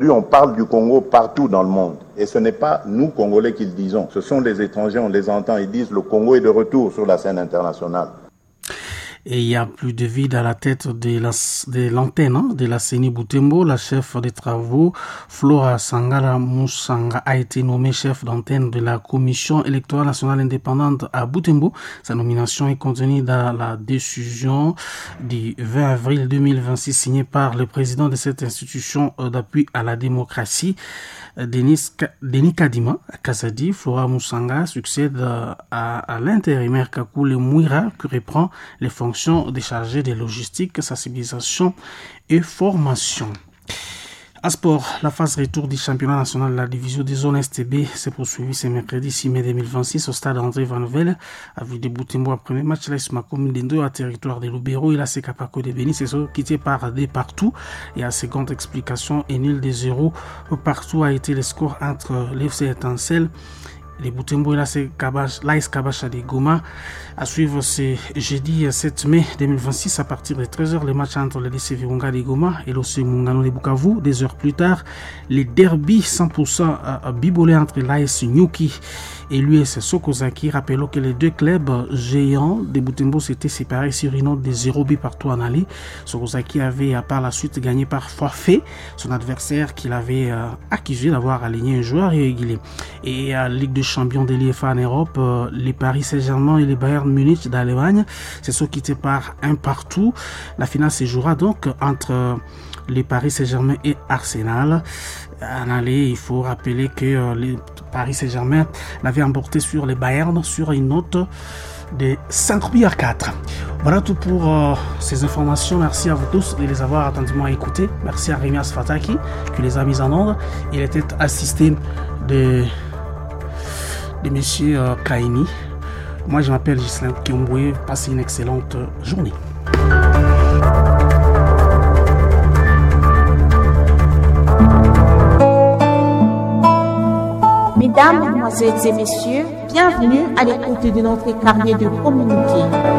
On parle du Congo partout dans le monde. Et ce n'est pas nous, Congolais, qui le disons. Ce sont les étrangers, on les entend, ils disent le Congo est de retour sur la scène internationale. Et il n'y a plus de vide à la tête de l'antenne de la CENI Butembo. La chef des travaux, Flora Sangara Moussanga, a été nommée chef d'antenne de la Commission électorale nationale indépendante à Butembo. Sa nomination est contenue dans la décision du 20 avril 2026 signée par le président de cette institution d'appui à la démocratie, Denis Kadima Kazadi. Flora Moussanga succède à l'intérimaire Kakule Mouira qui reprend les fonctions des chargés de logistique, sensibilisation et formation. À sport, la phase retour du championnat national de la division des zones STB s'est poursuivie ce mercredi 6 mai 2026 au stade André Van Vel. À vue de Butembo, premier match, la Ismakoum Dendo à territoire de Lubero et la Sekapako de Béni, c'est ça, quitté par des partout. Et à seconde explication, et nul des 0 partout a été le score entre l'FC Étincelle, les Butembo et l'AS Kabasha de Goma. À suivre ce jeudi 7 mai 2026 à partir de 13h, les matchs entre le DC Virunga de Goma et l'OC Mungano de Bukavu. Des heures plus tard, les derbies 100% bibolés entre l'AS Nyuki et l'US Sokozaki. Rappelons que les deux clubs géants de Butembo s'étaient séparés sur une note de 0 but partout en aller. Sokozaki avait par la suite gagné par forfait son adversaire qu'il avait accusé d'avoir aligné un joueur irrégulier. Et à Ligue des champions de l'IFA en Europe, les Paris Saint-Germain et les Bayern Munich d'Allemagne se sont quittés par un partout. La finale se jouera donc entre les Paris Saint-Germain et Arsenal. En aller, il faut rappeler que les Paris Saint-Germain l'avait emporté sur les Bayern sur une note de 5-4. Voilà tout pour ces informations. Merci à vous tous de les avoir attentivement écoutés. Merci à Rémias Fataki qui les a mis en ordre. Il était assisté de monsieur Kaini. Moi, je m'appelle Ghislain Kioumboué. Passez une excellente journée. Mesdames, Mesdemoiselles et Messieurs, bienvenue à l'écoute de notre carnet de communiqué.